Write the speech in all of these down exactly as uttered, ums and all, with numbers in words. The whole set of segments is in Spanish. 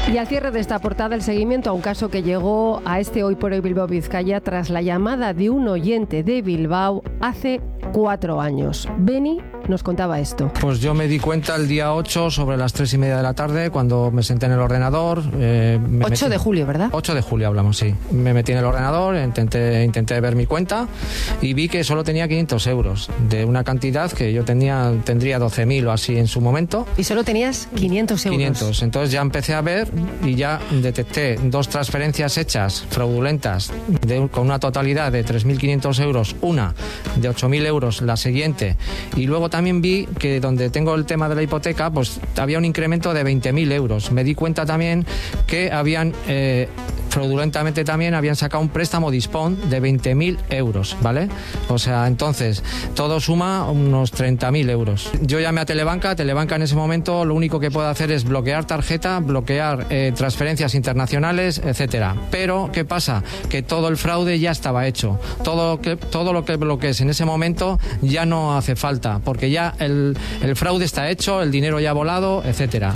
Y al cierre de esta portada, el seguimiento a un caso que llegó a este Hoy por Hoy Bilbao Vizcaya tras la llamada de un oyente de Bilbao hace cuatro años. Beni nos contaba esto. Pues yo me di cuenta el día ocho sobre las tres y media de la tarde cuando me senté en el ordenador. Eh, me ocho metí... de julio, ¿verdad? ocho de julio hablamos, sí. Me metí en el ordenador, intenté, intenté ver mi cuenta y vi que solo tenía quinientos euros de una cantidad que yo tenía, tendría doce mil o así en su momento. Y solo tenías quinientos euros. quinientos. Entonces ya empecé a ver y ya detecté dos transferencias hechas fraudulentas de, con una totalidad de tres mil quinientos euros, una de ocho mil euros la siguiente, y luego también vi que donde tengo el tema de la hipoteca pues había un incremento de veinte mil euros. Me di cuenta también que habían eh, fraudulentamente también habían sacado un préstamo Dispón de veinte mil euros, ¿vale? O sea, entonces todo suma unos treinta mil euros. Yo llamé a Telebanca, Telebanca en ese momento lo único que puede hacer es bloquear tarjeta, bloquear eh, transferencias internacionales, etcétera. Pero ¿qué pasa? Que todo el fraude ya estaba hecho. Todo lo que, todo lo que bloquees en ese momento ya no hace falta, porque ya el, el fraude está hecho, el dinero ya ha volado, etcétera.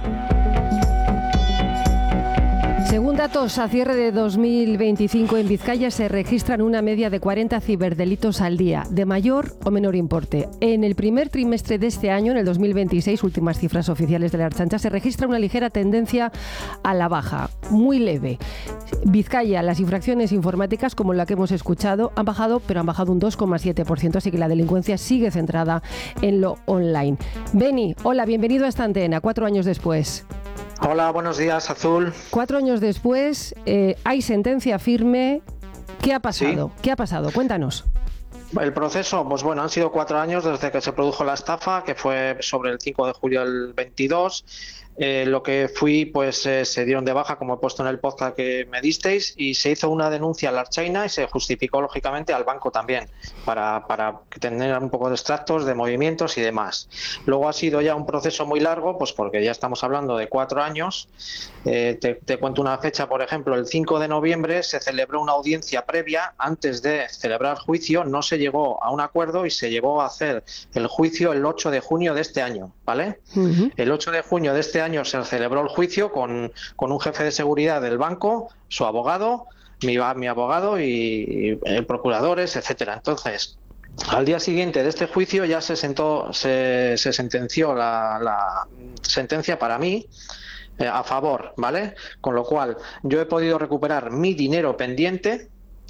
Según datos a cierre de dos mil veinticinco, en Vizcaya se registran una media de cuarenta ciberdelitos al día, de mayor o menor importe. En el primer trimestre de este año, en el dos mil veintiséis, últimas cifras oficiales de la Ertzaintza, se registra una ligera tendencia a la baja, muy leve. Vizcaya, las infracciones informáticas, como la que hemos escuchado, han bajado, pero han bajado un dos coma siete por ciento, así que la delincuencia sigue centrada en lo online. Beni, hola, bienvenido a esta antena, cuatro años después. Hola, buenos días, Azul. Cuatro años después, eh, hay sentencia firme. ¿Qué ha pasado? ¿Sí? ¿Qué ha pasado? Cuéntanos. El proceso, pues bueno, han sido cuatro años desde que se produjo la estafa, que fue sobre el cinco de julio del veintidós. Eh, lo que fui, pues eh, se dieron de baja, como he puesto en el podcast que me disteis, y se hizo una denuncia a la Ertzaintza y se justificó lógicamente al banco también, para, para tener un poco de extractos de movimientos y demás. Luego ha sido ya un proceso muy largo, pues porque ya estamos hablando de cuatro años. Eh, te, te cuento una fecha, por ejemplo, el cinco de noviembre se celebró una audiencia previa antes de celebrar juicio, no se llegó a un acuerdo y se llegó a hacer el juicio el ocho de junio de este año, ¿vale? Uh-huh. El ocho de junio de este año año se celebró el juicio con, con un jefe de seguridad del banco, su abogado, mi, mi abogado y, y procuradores, etcétera. Entonces, al día siguiente de este juicio ya se sentó, se, se sentenció la, la sentencia para mí eh, a favor, ¿vale? Con lo cual yo he podido recuperar mi dinero pendiente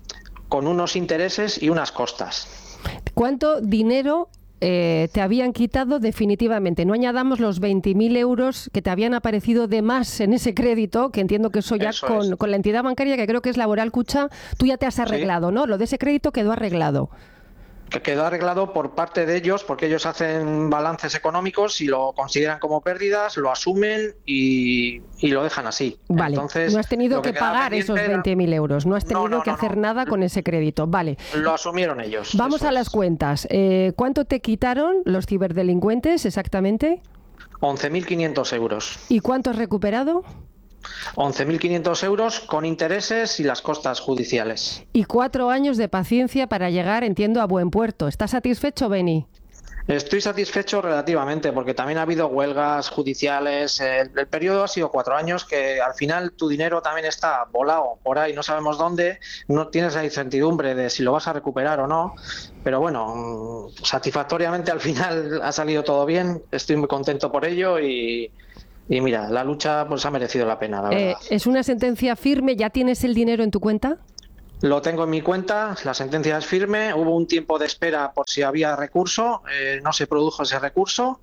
con unos intereses y unas costas. ¿Cuánto dinero Eh, te habían quitado definitivamente? No añadamos los veinte mil euros que te habían aparecido de más en ese crédito, que entiendo que eso ya eso con, con la entidad bancaria, que creo que es Laboral Cucha, tú ya te has arreglado, ¿sí? ¿No? Lo de ese crédito quedó arreglado. Que quedó arreglado por parte de ellos, porque ellos hacen balances económicos y lo consideran como pérdidas, lo asumen y, y lo dejan así. Vale, entonces, no has tenido que, que pagar esos veinte mil euros, no has tenido no, no, que no, hacer no. nada con ese crédito. Vale. Lo asumieron ellos. Vamos a las es. cuentas. Eh, ¿Cuánto te quitaron los ciberdelincuentes exactamente? once mil quinientos euros. ¿Y cuánto has recuperado? once mil quinientos euros con intereses y las costas judiciales. Y cuatro años de paciencia para llegar, entiendo, a buen puerto. ¿Estás satisfecho, Beni? Estoy satisfecho relativamente, porque también ha habido huelgas judiciales. El, el periodo ha sido cuatro años, que al final tu dinero también está volado por ahí, no sabemos dónde, no tienes la incertidumbre de si lo vas a recuperar o no. Pero bueno, satisfactoriamente al final ha salido todo bien, estoy muy contento por ello y... Y mira, la lucha pues ha merecido la pena, la verdad. Eh, ¿Es una sentencia firme? ¿Ya tienes el dinero en tu cuenta? Lo tengo en mi cuenta, la sentencia es firme. Hubo un tiempo de espera por si había recurso, eh, no se produjo ese recurso.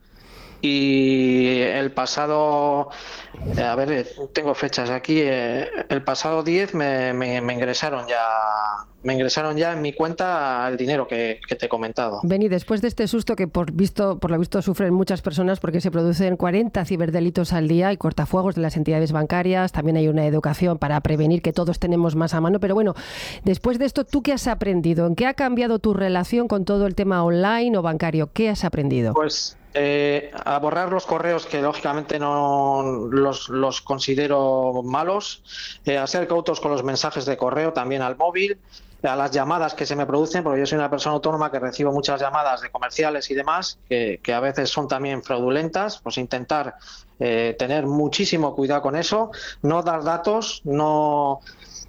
Y el pasado, eh, a ver, tengo fechas aquí, eh, el pasado diez me, me, me ingresaron ya me ingresaron ya en mi cuenta el dinero que, que te he comentado. Beni, después de este susto que por visto por lo visto sufren muchas personas, porque se producen cuarenta ciberdelitos al día y cortafuegos de las entidades bancarias, también hay una educación para prevenir que todos tenemos más a mano, pero bueno, después de esto, ¿tú qué has aprendido? ¿En qué ha cambiado tu relación con todo el tema online o bancario? ¿Qué has aprendido? Pues Eh, a borrar los correos que lógicamente no los, los considero malos, eh, a ser cautos con los mensajes de correo también al móvil, a las llamadas que se me producen, porque yo soy una persona autónoma que recibo muchas llamadas de comerciales y demás, que, que a veces son también fraudulentas, pues intentar eh, tener muchísimo cuidado con eso, no dar datos, no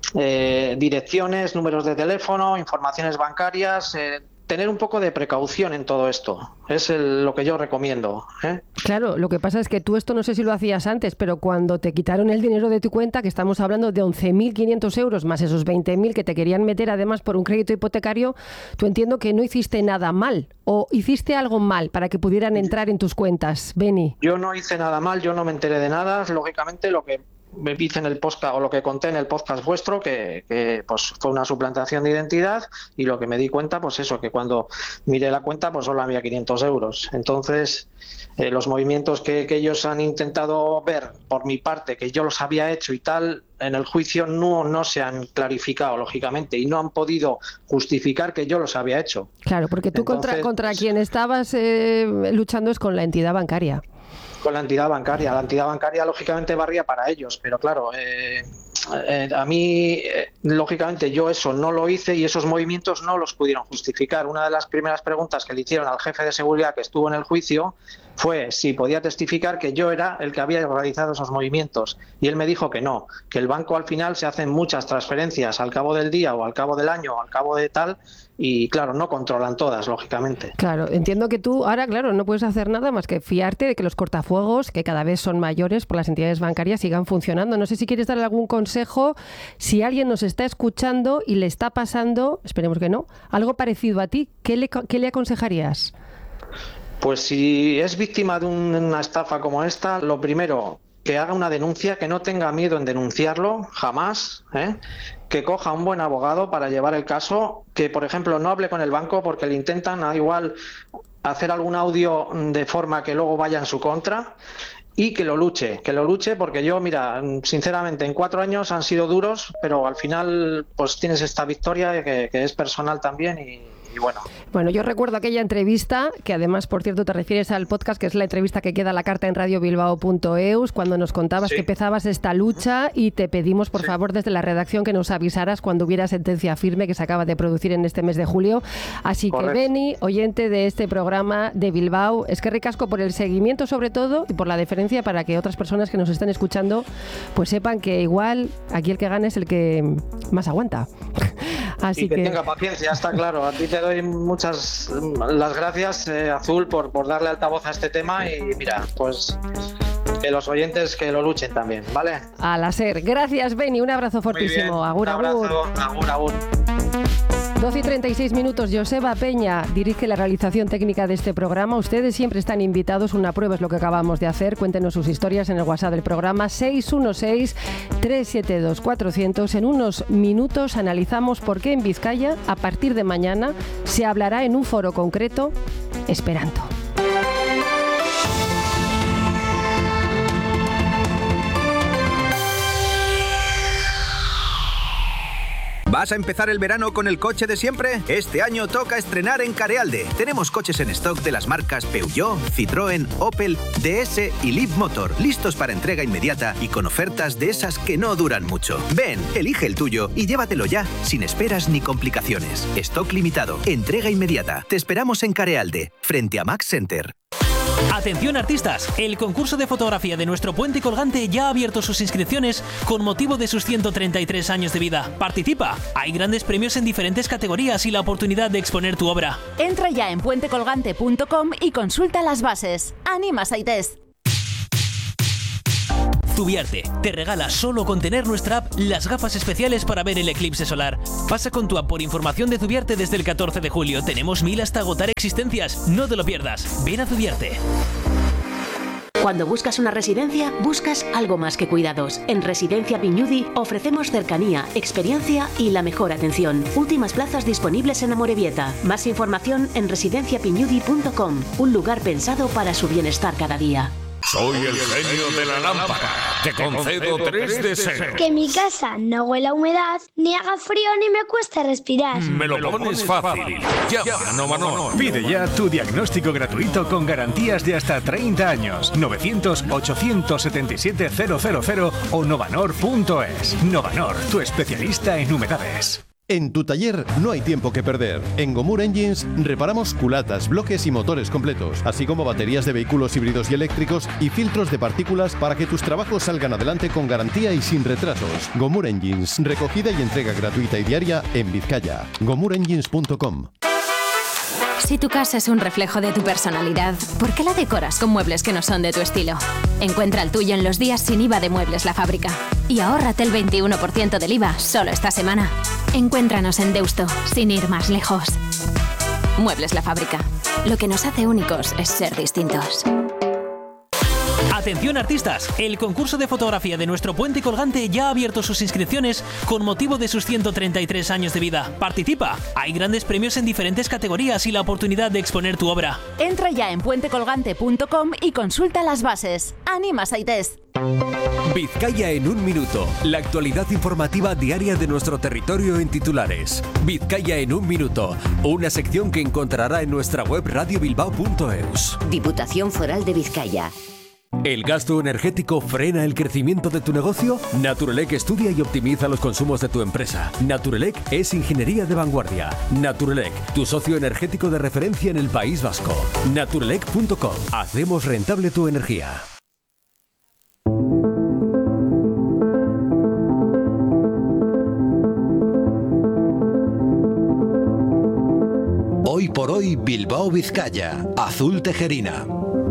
eh, direcciones, números de teléfono, informaciones bancarias, eh, tener un poco de precaución en todo esto. Es el, lo que yo recomiendo, ¿eh? Claro, lo que pasa es que tú esto no sé si lo hacías antes, pero cuando te quitaron el dinero de tu cuenta, que estamos hablando de once mil quinientos euros más esos veinte mil que te querían meter además por un crédito hipotecario, tú entiendo que no hiciste nada mal o hiciste algo mal para que pudieran entrar en tus cuentas, Beni. Yo no hice nada mal, yo no me enteré de nada. Lógicamente lo que me hice en el podcast o lo que conté en el podcast vuestro, que, que pues fue una suplantación de identidad, y lo que me di cuenta, pues eso, que cuando miré la cuenta, pues solo había quinientos euros. Entonces, eh, los movimientos que, que ellos han intentado ver por mi parte, que yo los había hecho y tal, en el juicio no, no se han clarificado, lógicamente, y no han podido justificar que yo los había hecho. Claro, porque tú Entonces, contra, contra quien estabas eh, luchando es con la entidad bancaria. Con la entidad bancaria. La entidad bancaria, lógicamente, barría para ellos, pero claro, eh, eh, a mí, eh, lógicamente, yo eso no lo hice y esos movimientos no los pudieron justificar. Una de las primeras preguntas que le hicieron al jefe de seguridad que estuvo en el juicio fue si podía testificar que yo era el que había realizado esos movimientos, y él me dijo que no, que el banco al final se hacen muchas transferencias al cabo del día o al cabo del año o al cabo de tal, y claro, no controlan todas, lógicamente. Claro, entiendo que tú ahora, claro, no puedes hacer nada más que fiarte de que los cortafuegos, que cada vez son mayores por las entidades bancarias, sigan funcionando. No sé si quieres darle algún consejo, si alguien nos está escuchando y le está pasando, esperemos que no, algo parecido a ti, ¿qué le, qué le aconsejarías? Pues si es víctima de una estafa como esta, lo primero, que haga una denuncia, que no tenga miedo en denunciarlo, jamás, ¿eh? Que coja un buen abogado para llevar el caso, que por ejemplo no hable con el banco porque le intentan a igual hacer algún audio de forma que luego vaya en su contra, y que lo luche, que lo luche porque yo, mira, sinceramente en cuatro años han sido duros, pero al final pues tienes esta victoria que, que es personal también y... Y bueno. bueno, yo recuerdo aquella entrevista, que además, por cierto, te refieres al podcast, que es la entrevista que queda a la carta en radio bilbao punto eus, cuando nos contabas sí. que empezabas esta lucha, y te pedimos, por sí. favor, desde la redacción que nos avisaras cuando hubiera sentencia firme, que se acaba de producir en este mes de julio. Así Correcto. Que, Beni, oyente de este programa de Bilbao, es que ricasco por el seguimiento sobre todo y por la deferencia, para que otras personas que nos estén escuchando pues sepan que igual aquí el que gana es el que más aguanta. Así y que, que tenga paciencia, está claro. A ti te doy muchas las gracias, eh, Azul, por, por darle altavoz a este tema, y mira, pues que los oyentes que lo luchen también, ¿vale? A la ser. Gracias, Beni, un abrazo fortísimo. Agur, un abrazo, agur, agur. doce y treinta y seis minutos. Joseba Peña dirige la realización técnica de este programa. Ustedes siempre están invitados. Una prueba es lo que acabamos de hacer. Cuéntenos sus historias en el WhatsApp del programa seis uno seis, tres siete dos, cuatro cero cero. En unos minutos analizamos por qué en Vizcaya, a partir de mañana, se hablará en un foro concreto Esperanto. ¿Vas a empezar el verano con el coche de siempre? Este año toca estrenar en Carealde. Tenemos coches en stock de las marcas Peugeot, Citroën, Opel, D S y Leapmotor, listos para entrega inmediata y con ofertas de esas que no duran mucho. Ven, elige el tuyo y llévatelo ya, sin esperas ni complicaciones. Stock limitado, entrega inmediata. Te esperamos en Carealde, frente a Max Center. Atención artistas, el concurso de fotografía de nuestro puente colgante ya ha abierto sus inscripciones con motivo de sus ciento treinta y tres años de vida. Participa, hay grandes premios en diferentes categorías y la oportunidad de exponer tu obra. Entra ya en puente colgante punto com y consulta las bases. ¡Anima, Saitez! Zubiarte te regala, solo con tener nuestra app, las gafas especiales para ver el eclipse solar. Pasa con tu app por información de Zubiarte desde el catorce de julio. Tenemos mil hasta agotar existencias. No te lo pierdas. Ven a Zubiarte. Cuando buscas una residencia, buscas algo más que cuidados. En Residencia Piñudi ofrecemos cercanía, experiencia y la mejor atención. Últimas plazas disponibles en Amorebieta. Más información en residencia piñudi punto com. Un lugar pensado para su bienestar cada día. Soy el genio de la lámpara. Te concedo tres deseos. Que mi casa no huela a humedad, ni haga frío, ni me cueste respirar. Me lo pones fácil. Llama a Novanor. Pide ya tu diagnóstico gratuito con garantías de hasta treinta años. novecientos, ochocientos setenta y siete, cero cero cero o novanor punto es. Novanor, tu especialista en humedades. En tu taller no hay tiempo que perder. En Gomur Engines reparamos culatas, bloques y motores completos, así como baterías de vehículos híbridos y eléctricos y filtros de partículas para que tus trabajos salgan adelante con garantía y sin retrasos. Gomur Engines, recogida y entrega gratuita y diaria en Vizcaya. gomur engines punto com. Si tu casa es un reflejo de tu personalidad, ¿por qué la decoras con muebles que no son de tu estilo? Encuentra el tuyo en los días sin I V A de Muebles La Fábrica. Y ahórrate el veintiuno por ciento del I V A solo esta semana. Encuéntranos en Deusto, sin ir más lejos. Muebles La Fábrica. Lo que nos hace únicos es ser distintos. Atención artistas, el concurso de fotografía de nuestro puente colgante ya ha abierto sus inscripciones con motivo de sus ciento treinta y tres años de vida. Participa, hay grandes premios en diferentes categorías y la oportunidad de exponer tu obra. Entra ya en puente colgante punto com y consulta las bases. ¡Anima, Saités! Vizcaya en un minuto. La actualidad informativa diaria de nuestro territorio en titulares. Vizcaya en un minuto. Una sección que encontrará en nuestra web radio bilbao punto eus. Diputación Foral de Vizcaya. ¿El gasto energético frena el crecimiento de tu negocio? Naturelec estudia y optimiza los consumos de tu empresa. Naturelec es ingeniería de vanguardia. Naturelec, tu socio energético de referencia en el País Vasco. naturelec punto com. Hacemos rentable tu energía. Hoy por hoy, Bilbao Vizcaya. Azul Tejerina.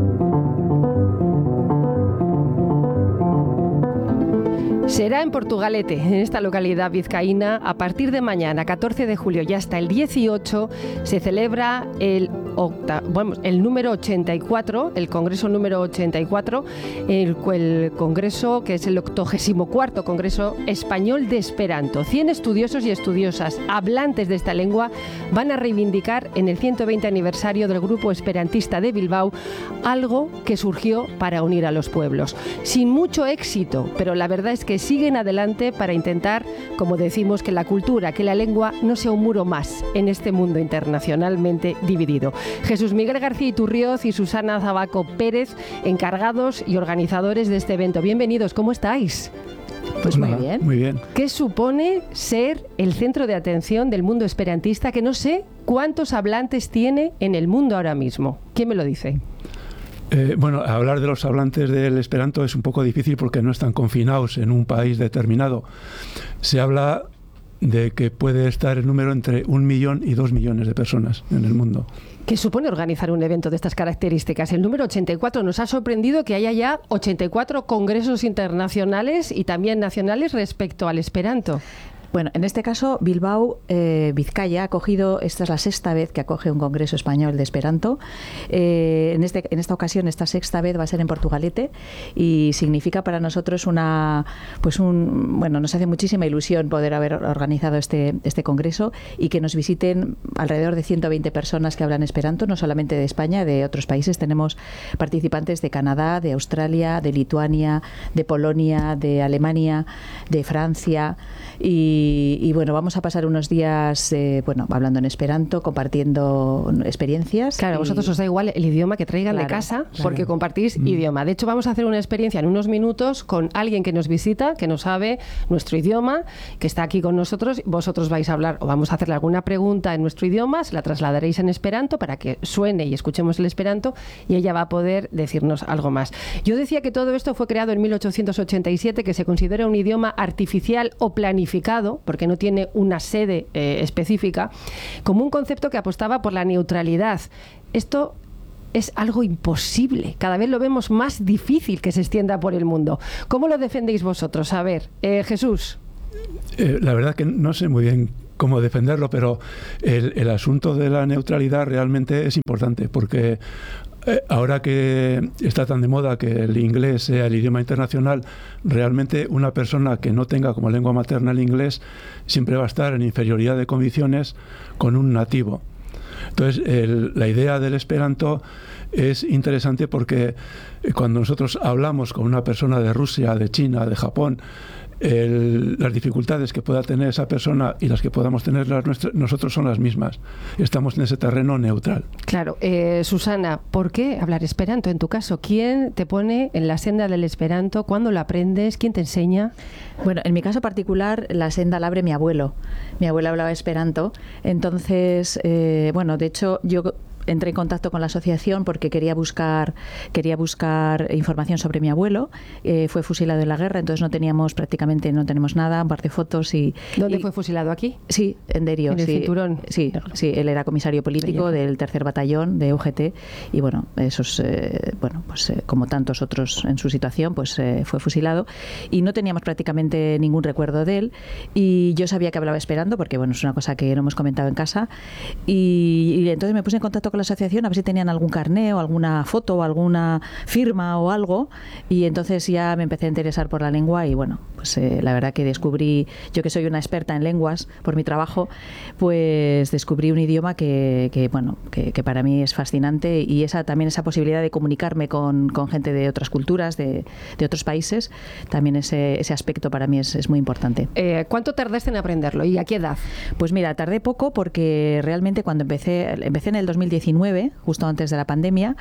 Será en Portugalete, en esta localidad vizcaína, a partir de mañana, catorce de julio, y hasta el dieciocho, se celebra el, octa, bueno, el número ochenta y cuatro, el congreso número ochenta y cuatro, el, el congreso que es el octogésimo cuarto Congreso Español de Esperanto. cien estudiosos y estudiosas hablantes de esta lengua van a reivindicar en el ciento veinte aniversario del Grupo Esperantista de Bilbao algo que surgió para unir a los pueblos. Sin mucho éxito, pero la verdad es que siguen adelante para intentar, como decimos, que la cultura, que la lengua no sea un muro más en este mundo internacionalmente dividido. Jesús Miguel García Iturrioz y Susana Zabaco Pérez, encargados y organizadores de este evento. Bienvenidos, ¿cómo estáis? Pues muy bien. Muy bien. ¿Qué supone ser el centro de atención del mundo esperantista, que no sé cuántos hablantes tiene en el mundo ahora mismo? ¿Quién me lo dice? Eh, bueno, hablar de los hablantes del esperanto es un poco difícil porque no están confinados en un país determinado. Se habla de que puede estar el número entre un millón y dos millones de personas en el mundo. ¿Qué supone organizar un evento de estas características? El número ochenta y cuatro nos ha sorprendido que haya ya ochenta y cuatro congresos internacionales y también nacionales respecto al esperanto. Bueno, en este caso, Bilbao, eh, Vizcaya, ha acogido, esta es la sexta vez que acoge un congreso español de Esperanto. Eh, en, este, en esta ocasión, esta sexta vez va a ser en Portugalete y significa para nosotros una, pues un, bueno, nos hace muchísima ilusión poder haber organizado este, este congreso y que nos visiten alrededor de ciento veinte personas que hablan Esperanto, no solamente de España, de otros países. Tenemos participantes de Canadá, de Australia, de Lituania, de Polonia, de Alemania, de Francia y Y, y bueno, vamos a pasar unos días eh, bueno, hablando en esperanto, compartiendo experiencias. Claro, a vosotros os da igual el idioma que traigan claro, de casa, claro. porque compartís mm. idioma. De hecho, vamos a hacer una experiencia en unos minutos con alguien que nos visita, que no sabe nuestro idioma, que está aquí con nosotros. Vosotros vais a hablar o vamos a hacerle alguna pregunta en nuestro idioma, se la trasladaréis en esperanto para que suene y escuchemos el esperanto y ella va a poder decirnos algo más. Yo decía que todo esto fue creado en mil ochocientos ochenta y siete, que se considera un idioma artificial o planificado, porque no tiene una sede eh, específica, como un concepto que apostaba por la neutralidad. Esto es algo imposible. Cada vez lo vemos más difícil que se extienda por el mundo. ¿Cómo lo defendéis vosotros? A ver, eh, Jesús. Eh, la verdad que no sé muy bien cómo defenderlo, pero el, el asunto de la neutralidad realmente es importante, porque Eh, ahora que está tan de moda que el inglés sea el idioma internacional, realmente una persona que no tenga como lengua materna el inglés siempre va a estar en inferioridad de condiciones con un nativo. Entonces, el, la idea del esperanto es interesante porque cuando nosotros hablamos con una persona de Rusia, de China, de Japón, el, las dificultades que pueda tener esa persona y las que podamos tener las nuestras, nosotros son las mismas. Estamos en ese terreno neutral. Claro. Eh, Susana, ¿por qué hablar esperanto en tu caso? ¿Quién te pone en la senda del esperanto? ¿Cuándo lo aprendes? ¿Quién te enseña? Bueno, en mi caso particular, la senda la abre mi abuelo. Mi abuelo hablaba esperanto. Entonces, eh, bueno, de hecho, yo entré en contacto con la asociación porque quería buscar quería buscar información sobre mi abuelo. Eh, fue fusilado en la guerra, entonces no teníamos prácticamente no tenemos nada, un par de fotos y ¿Dónde y, fue fusilado? ¿Aquí? Sí, en Derio. ¿En el sí, cinturón? Sí, sí, él era comisario político Bello. del tercer batallón de U G T y bueno, esos eh, bueno, pues eh, como tantos otros en su situación, pues eh, fue fusilado y no teníamos prácticamente ningún recuerdo de él y yo sabía que hablaba esperanto porque bueno, es una cosa que no hemos comentado en casa y, y entonces me puse en contacto con la asociación a ver si tenían algún carné o alguna foto o alguna firma o algo y entonces ya me empecé a interesar por la lengua y bueno, pues eh, la verdad que descubrí, yo que soy una experta en lenguas por mi trabajo, pues descubrí un idioma que, que bueno, que, que para mí es fascinante y esa también esa posibilidad de comunicarme con, con gente de otras culturas, de, de otros países, también ese, ese aspecto para mí es, es muy importante. Eh, ¿Cuánto tardaste en aprenderlo y a qué edad? Pues mira, tardé poco porque realmente cuando empecé, empecé en el dos mil diecinueve, justo antes de la pandemia,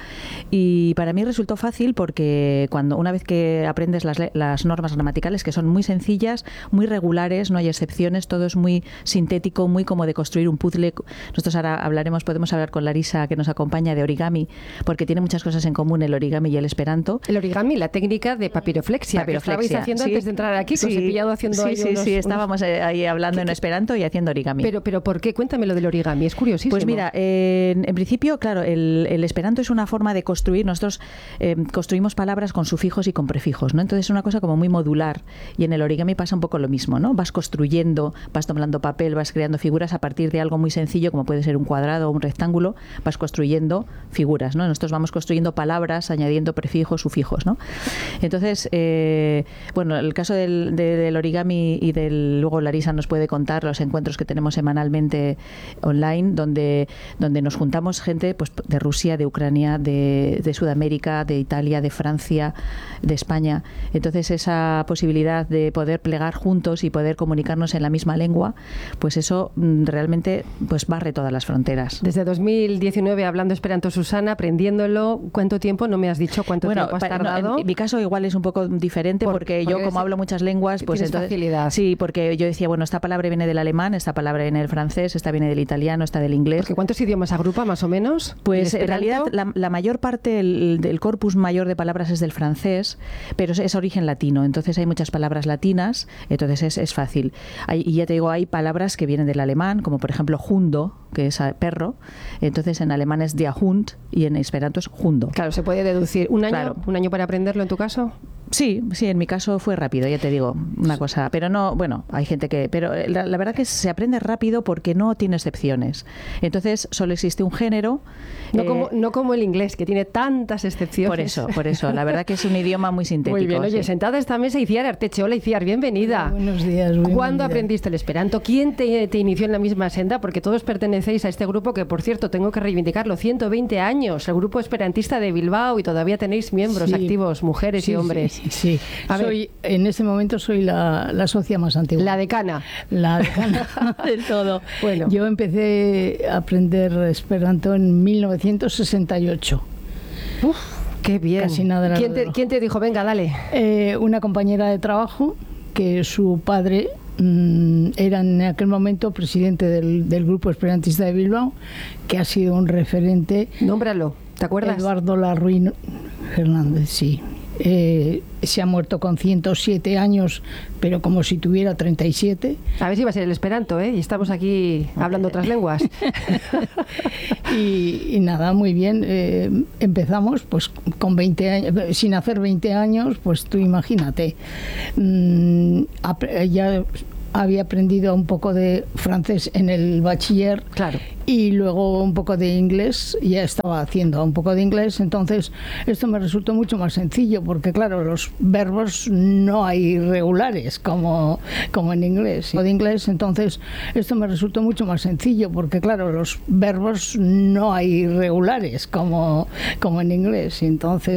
y para mí resultó fácil porque cuando una vez que aprendes las, las normas gramaticales, que son muy sencillas, muy regulares, no hay excepciones, todo es muy sintético, muy como de construir un puzzle. Nosotros ahora hablaremos, podemos hablar con Larisa, que nos acompaña, de origami, porque tiene muchas cosas en común el origami y el esperanto. El origami, la técnica de papiroflexia, papiroflexia que estabais haciendo sí. antes de entrar aquí, sí. que os he pillado haciendo sí, ahí sí, unos, sí, estábamos unos... ahí hablando en esperanto y haciendo origami. Pero, pero ¿por qué? Cuéntame lo del origami, es curiosísimo. Pues mira, eh, en, en principio, claro, el, el esperanto es una forma de construir, nosotros eh, construimos palabras con sufijos y con prefijos, ¿no? Entonces es una cosa como muy modular y en el origami pasa un poco lo mismo, ¿no? Vas construyendo, vas doblando papel, vas creando figuras a partir de algo muy sencillo como puede ser un cuadrado o un rectángulo, vas construyendo figuras, ¿no? Nosotros vamos construyendo palabras, añadiendo prefijos, sufijos, ¿no? Entonces, eh, bueno, el caso del, de, del origami y del, luego Larisa nos puede contar los encuentros que tenemos semanalmente online, donde, donde nos juntamos gente pues de Rusia, de Ucrania, de, de Sudamérica, de Italia, de Francia, de España. Entonces esa posibilidad de poder plegar juntos y poder comunicarnos en la misma lengua, pues eso realmente pues barre todas las fronteras. Desde dos mil diecinueve hablando esperanto, Susana, aprendiéndolo, ¿cuánto tiempo? No me has dicho cuánto bueno, tiempo has pa, tardado. No, en, en mi caso igual es un poco diferente Por, porque, porque yo como hablo muchas lenguas, pues entonces facilidad. Sí, porque yo decía, bueno, esta palabra viene del alemán, esta palabra viene del francés, esta viene del italiano, esta del inglés. Porque ¿cuántos idiomas agrupa más o menos? Pues en realidad la, la mayor parte del, del corpus mayor de palabras es del francés, pero es, es origen latino, entonces hay muchas palabras latinas, entonces es, es fácil. Hay, y ya te digo, hay palabras que vienen del alemán, como por ejemplo Hundo, que es perro, entonces en alemán es der Hund y en esperanto es Hundo. Claro, se puede deducir. ¿Un año, claro. un año para aprenderlo en tu caso? Sí, sí, en mi caso fue rápido, ya te digo, una cosa, pero no, bueno, hay gente que, pero la, la verdad que se aprende rápido porque no tiene excepciones. Entonces solo existe un género. No, eh, como, no como el inglés, que tiene tantas excepciones. Por eso, por eso, la verdad que es un idioma muy sintético. Muy bien, oye, sí. sentada a esta mesa Iciar Arteche. Hola Iciar, bienvenida. Hola, buenos días. Bienvenida. ¿Cuándo aprendiste el esperanto? ¿Quién te, te inició en la misma senda? Porque todos pertenecéis a este grupo que, por cierto, tengo que reivindicarlo, ciento veinte años, el grupo esperantista de Bilbao, y todavía tenéis miembros sí. activos, mujeres sí, y hombres. Sí, sí. sí. Soy, en ese momento soy la, la socia más antigua. La decana. La decana del todo. Bueno. Yo empecé a aprender esperanto en mil novecientos sesenta y ocho. Uf, qué bien. Casi nada. ¿Quién te, ¿Quién te dijo, venga, dale? Eh, una compañera de trabajo que su padre mmm, era en aquel momento presidente del, del grupo esperantista de Bilbao, que ha sido un referente. Nómbralo, ¿te acuerdas? Eduardo Larruín Fernández, sí. Eh, se ha muerto con ciento siete años, pero como si tuviera treinta y siete. A ver si va a ser el esperanto, ¿eh? Y estamos aquí hablando otras lenguas. y, y nada, muy bien. Eh, empezamos pues con veinte años, sin hacer veinte años, pues tú imagínate. Mm, ya había aprendido un poco de francés en el bachiller, claro, y luego un poco de inglés, ya estaba haciendo un poco de inglés, entonces esto me resultó mucho más sencillo, porque claro, los verbos no hay regulares como, como en inglés. De inglés, entonces esto me resultó mucho más sencillo, porque claro, los verbos no hay regulares como, como en inglés, entonces